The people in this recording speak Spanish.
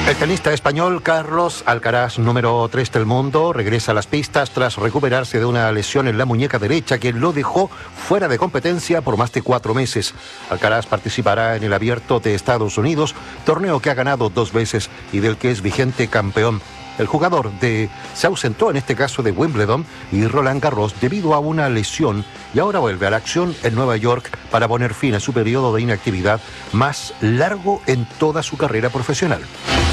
El tenista español Carlos Alcaraz, número 3 del mundo, regresa a las pistas tras recuperarse de una lesión en la muñeca derecha que lo dejó fuera de competencia por más de 4 meses. Alcaraz participará en el Abierto de Estados Unidos, torneo que ha ganado 2 veces y del que es vigente campeón. El jugador se ausentó en este caso de Wimbledon y Roland Garros debido a una lesión y ahora vuelve a la acción en Nueva York para poner fin a su periodo de inactividad más largo en toda su carrera profesional.